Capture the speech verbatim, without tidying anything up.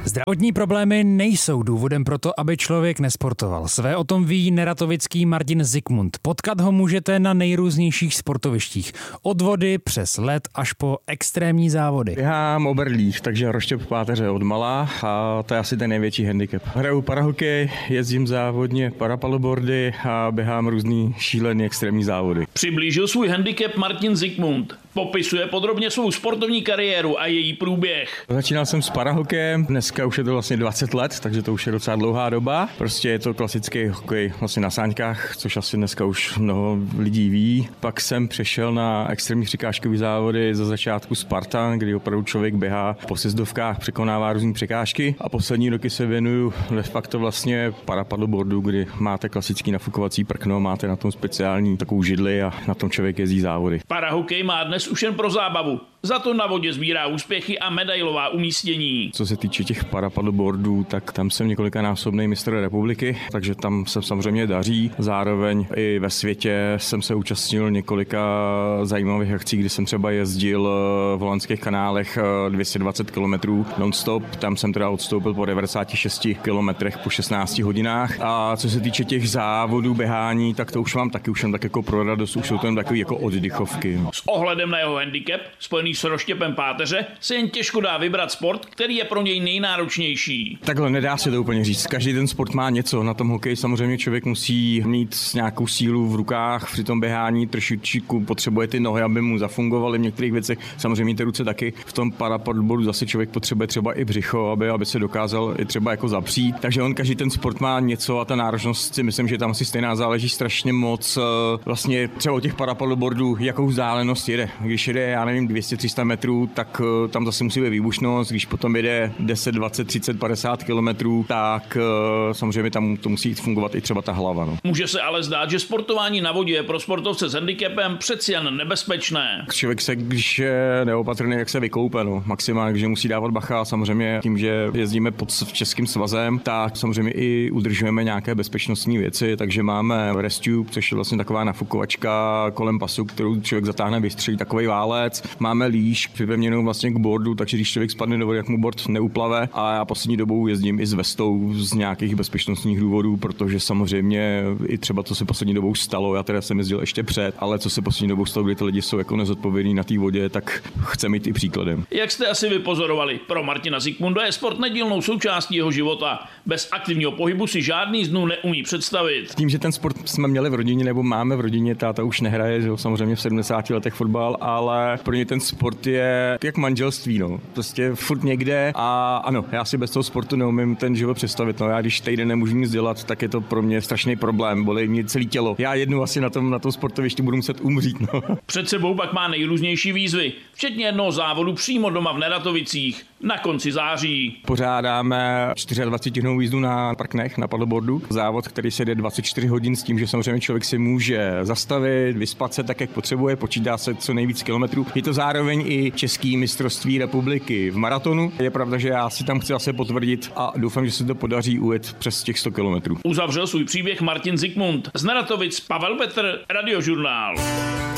Zdravotní problémy nejsou důvodem pro to, aby člověk nesportoval. Své o tom ví neratovický Martin Zikmund. Potkat ho můžete na nejrůznějších sportovištích. Od vody přes led až po extrémní závody. Běhám oberlíř, takže rozštěp páteře od malá a to je asi ten největší handicap. Hraju parahokej, jezdím závodně parapaddleboardy a běhám různý šílený extrémní závody. Přiblížil svůj handicap Martin Zikmund. Popisuje podrobně svou sportovní kariéru a její průběh. Začínal jsem s parahokejem, dneska už je to vlastně dvacet let, takže to už je docela dlouhá doba. Prostě je to klasický hokej vlastně na sáňkách, což asi dneska už mnoho lidí ví. Pak jsem přešel na extrémní překážkové závody za začátku Spartan, kdy opravdu člověk běhá po sjezdovkách, překonává různé překážky a poslední roky se věnuju de facto vlastně parapaddleboardu, kdy máte klasický nafukovací prkno, máte na tom speciální takovou židli a na tom člověk jezdí závody. Parahokej má dnes už jen pro zábavu. Za to na vodě sbírá úspěchy a medailová umístění. Co se týče těch parapaddleboardů, tak tam jsem několikanásobný mistr republiky, takže tam se samozřejmě daří. Zároveň i ve světě jsem se účastnil několika zajímavých akcí, kdy jsem třeba jezdil v holandských kanálech dvě stě dvacet kilometrů non-stop. Tam jsem teda odstoupil po devadesáti šesti kilometrech po šestnácti hodinách. A co se týče těch závodů běhání, tak to už mám taky, už jsem tak jako pro radost, už jsou to jen takový jako oddychovky. S ohledem na jeho handicap, spojený s rozštěpem páteře, se jen těžko dá vybrat sport, který je pro něj nejnáročnější. Takhle nedá se to úplně říct. Každý ten sport má něco. Na tom hokeji samozřejmě člověk musí mít nějakou sílu v rukách, při tom běhání trošičku potřebuje ty nohy, aby mu zafungovaly v některých věcech. Samozřejmě ty ruce taky. V tom parapaddleboardu zase člověk potřebuje třeba i břicho, aby, aby se dokázal i třeba jako zapřít. Takže on každý ten sport má něco a ta náročnost si myslím, že tam asi stejná, záleží strašně moc. Vlastně třeba od těch parapaddleboardů, jakou vzdálenost jede. Když jede, já nevím, dvě stě tři sta metrů, tak tam zase musí být výbušnost. Když potom jede deset, dvacet, třicet, padesát kilometrů, tak samozřejmě tam to musí fungovat i třeba ta hlava. No. Může se ale zdát, že sportování na vodě je pro sportovce s handicapem přeci jen nebezpečné. Člověk se, když je neopatrný, jak se vykoupe, no. Maximálně, že musí dávat bacha. Samozřejmě tím, že jezdíme pod Českým svazem, tak samozřejmě i udržujeme nějaké bezpečnostní věci, takže máme rescue, což je vlastně taková nafukovačka kolem pasu, kterou člověk zatáhne, vystřelí takový válec. Máme líš připevněnou vlastně k boardu, takže když člověk spadne do vody, jak mu board neuplave. A já poslední dobou jezdím i s vestou z nějakých bezpečnostních důvodů, protože samozřejmě i třeba to se poslední dobou stalo, já teda jsem jezdil ještě před, ale co se poslední dobou stalo, kdy ty lidi jsou jako nezodpovědní na té vodě, tak chceme jít i příkladem. Jak jste asi vypozorovali, pro Martina Zikmunda je sport nedílnou součástí jeho života. Bez aktivního pohybu si žádný z dnů neumí představit. Tím, že ten sport jsme měli v rodině nebo máme v rodině, táta už nehraje, že jo, samozřejmě v sedmdesáti letech fotbal, ale pro ně ten sport je jak manželství, no. Prostě furt někde a ano, já si bez toho sportu neumím ten život představit. No, já když týden nemůžu nic dělat, tak je to pro mě strašný problém, bolí mě celé tělo. Já jednou asi na tom na tom sportovišti budu muset umřít, no. Před sebou pak má nejrůznější výzvy, včetně jednoho závodu přímo doma v Neratovicích na konci září. Pořádáme dvacetihodinovou jízdu na prknech, na paddleboardu. Závod, který se jde dvacet čtyři hodin s tím, že samozřejmě člověk si může zastavit, vyspat se tak, jak potřebuje, počítá se co nejvíc kilometrů. Je to zároveň i český mistrovství republiky v maratonu. Je pravda, že já si tam chci zase potvrdit a doufám, že se to podaří ujet přes těch sto kilometrů. Uzavřel svůj příběh Martin Zikmund. Z Neratovic Pavel Petr, Radiožurnál.